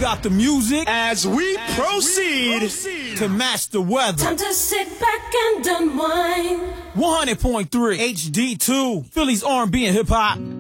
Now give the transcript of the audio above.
got the music as we proceed to match the weather. Time to sit back and unwind. 100.3 HD2, Philly's R&B and hip hop.